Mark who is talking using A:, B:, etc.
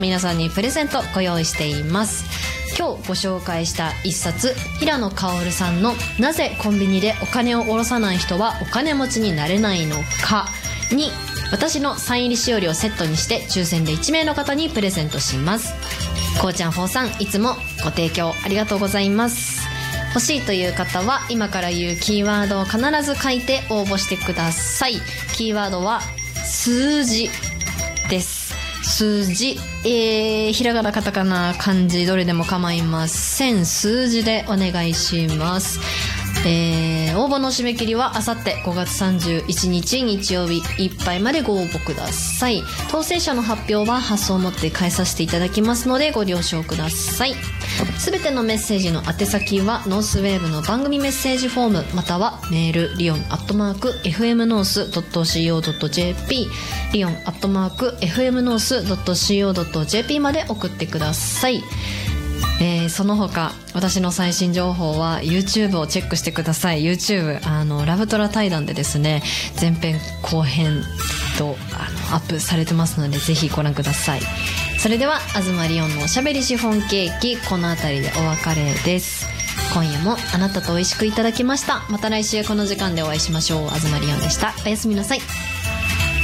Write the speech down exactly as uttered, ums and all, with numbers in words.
A: 皆さんにプレゼントご用意しています。今日ご紹介した一冊、平野薫さんのなぜコンビニでお金を下ろさない人はお金持ちになれないのかに、私のサイン入りしおりをセットにして抽選でいち名の方にプレゼントします。こうちゃんフォーさん、いつもご提供ありがとうございます。欲しいという方は今から言うキーワードを必ず書いて応募してください。キーワードは数字です。数字、えー、ひらがな、カタカナ、漢字どれでも構いません。数字でお願いします。えー、応募の締め切りはあさってごがつさんじゅういちにち日曜日いっぱいまでご応募ください。当選者の発表は発送をもって返させていただきますのでご了承ください。すべてのメッセージの宛先はノースウェーブの番組メッセージフォーム、またはメールリオンアットマーク エフエムノースドットシーオードットジェーピー リオンアットマーク エフエムノースドットシーオードットジェーピー まで送ってください。えー、その他私の最新情報は YouTube をチェックしてください。 YouTube あのラブトラ対談でですね、前編後編とあのアップされてますのでぜひご覧ください。それでは東リオンのおしゃべりシフォンケーキ、この辺りでお別れです。今夜もあなたと美味しくいただきました。また来週この時間でお会いしましょう。東リオンでした。おやすみなさい。